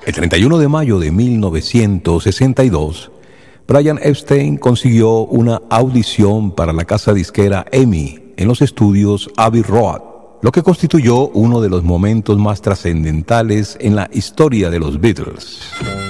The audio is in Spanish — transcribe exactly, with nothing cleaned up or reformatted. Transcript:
El treinta y uno de mayo de mil novecientos sesenta y dos, Brian Epstein consiguió una audición para la casa disquera EMI en los estudios Abbey Road, lo que constituyó uno de los momentos más trascendentales en la historia de los Beatles.